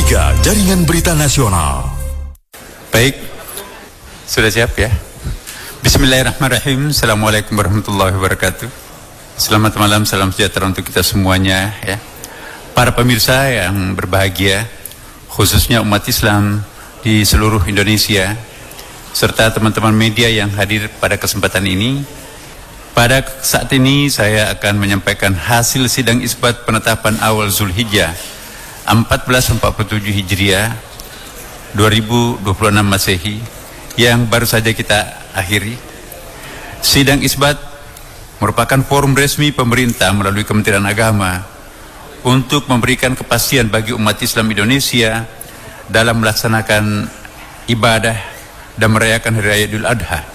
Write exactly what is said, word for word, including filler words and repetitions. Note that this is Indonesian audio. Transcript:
tiga Jaringan Berita Nasional. Baik, sudah siap ya? Bismillahirrahmanirrahim. Assalamualaikum warahmatullahi wabarakatuh. Selamat malam, salam sejahtera untuk kita semuanya ya. Para pemirsa yang berbahagia, khususnya umat Islam di seluruh Indonesia, serta teman-teman media yang hadir pada kesempatan ini. Pada saat ini saya akan menyampaikan hasil sidang isbat penetapan awal Zulhijjah empat belas empat puluh tujuh Hijriah dua ribu dua puluh enam Masehi yang baru saja kita akhiri. Sidang isbat merupakan forum resmi pemerintah melalui Kementerian Agama untuk memberikan kepastian bagi umat Islam Indonesia dalam melaksanakan ibadah dan merayakan Hari Raya Idul Adha